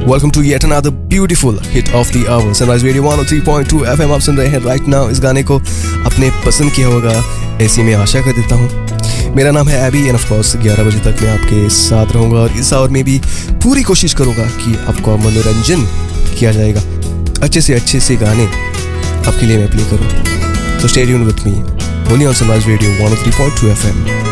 Welcome to yet another beautiful hit of the our. Sunrise radio 103.2 FM आप सुन रहे हैं right now. इस गाने को आपने पसंद किया होगा ऐसी मैं आशा कर देता हूँ। मेरा नाम है एबी एंड ऑफ कोर्स 11 बजे तक मैं आपके साथ रहूँगा और इस आवर में भी पूरी कोशिश करूँगा कि आपको मनोरंजन किया जाएगा। अच्छे से गाने आपके लिए मैं प्ले करूँ। So stay tuned with me only on Sunrise Radio 103.2 FM.